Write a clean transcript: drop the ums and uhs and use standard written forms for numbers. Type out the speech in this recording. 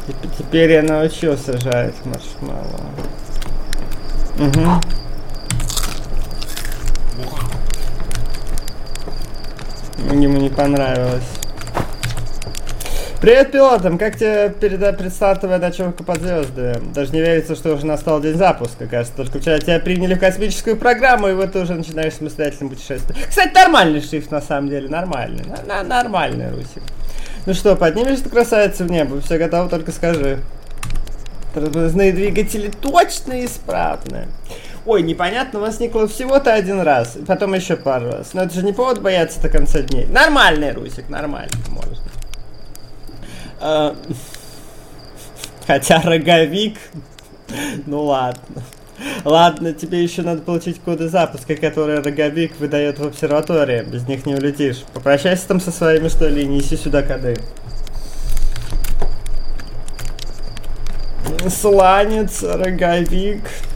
Теперь я научился жарить маршмеллоу. Угу. Ему не понравилось. Привет пилотам, как тебе предстала твоя ночевка под звездами? Даже не верится, что уже настал день запуска, кажется. Только вчера тебя приняли в космическую программу, и вот ты уже начинаешь самостоятельно путешествовать. Кстати, нормальный шрифт на самом деле, нормальный. Нормальный, Русик. Ну что, поднимешь эту красавицу в небо? Все готово, только скажи. Тормозные двигатели точно исправны. Ой, непонятно, возникло всего-то один раз, потом еще пару раз. Но это же не повод бояться до конца дней. Нормальный, Русик, нормально, можно. Хотя роговик. Ну ладно. Ладно, тебе еще надо получить коды запуска, которые роговик выдает в обсерватории. Без них не улетишь. Попрощайся там со своими, что ли, и неси сюда коды. Сланец, роговик.